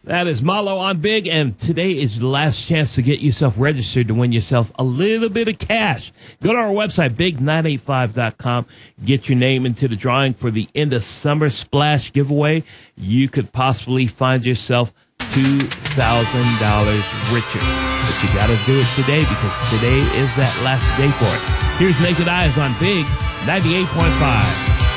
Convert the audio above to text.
That is Malo on Big, and today is the last chance to get yourself registered to win yourself a little bit of cash. Go to our website, big985.com. Get your name into the drawing for the end of summer splash giveaway. You could possibly find yourself $2,000 richer. But you got to do it today because today is that last day for it. Here's Naked Eyes on Big 98.5.